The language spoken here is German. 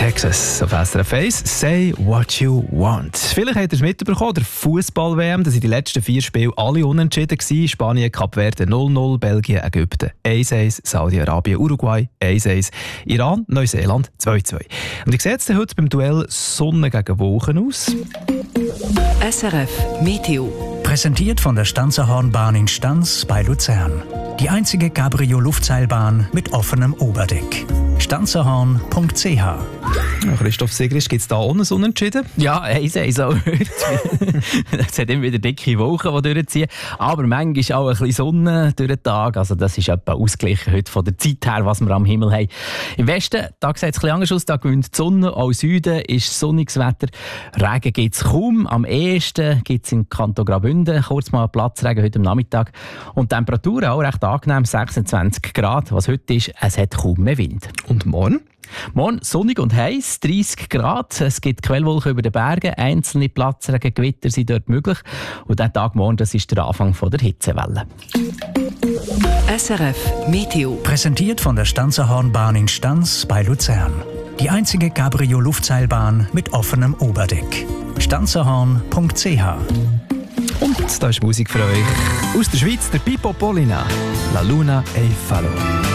Texas auf SRF 1. Say what you want. Vielleicht habt ihr es mitbekommen, der Fußball-WM, das sind die letzten 4 Spiele alle unentschieden gewesen. Spanien, Kap Verde 0-0, Belgien, Ägypten 1-1, Saudi-Arabien, Uruguay 1-1, Iran, Neuseeland 2-2. Und wie sieht es denn heute beim Duell Sonne gegen Wolken aus? SRF Meteo. Präsentiert von der Stanzerhornbahn in Stanz bei Luzern. Die einzige Cabrio-Luftseilbahn mit offenem Oberdeck. stanzerhorn.ch. Ja, Christoph Sigrist, gibt es da auch ein Unentschieden? Ja, 1-1 auch heute. Es hat immer wieder dicke Wolken, die durchziehen. Aber manchmal auch ein bisschen Sonne durch den Tag. Also das ist etwa ausgeglichen heute von der Zeit her, was wir am Himmel haben. Im Westen, da sieht es ein bisschen anders aus. Da gewinnt die Sonne. Auch im Süden ist sonniges Wetter. Regen gibt es kaum. Am ehesten gibt es in Kanton Graubünden kurz mal Platzregen heute am Nachmittag. Und die Temperaturen auch recht angenehm, 26 Grad. Was heute ist, es hat kaum mehr Wind. Und morgen? Morgen sonnig und heiß, 30 Grad. Es gibt Quellwolken über den Bergen. Einzelne Platzregen, Gewitter sind dort möglich. Und der Tag morgen, das ist der Anfang der Hitzewelle. SRF Meteo. Präsentiert von der Stanzerhornbahn in Stanz bei Luzern. Die einzige Cabrio-Luftseilbahn mit offenem Oberdeck. stanzerhorn.ch. Und da ist Musik für euch aus der Schweiz, der Pippo Polina, La Luna e Fallo.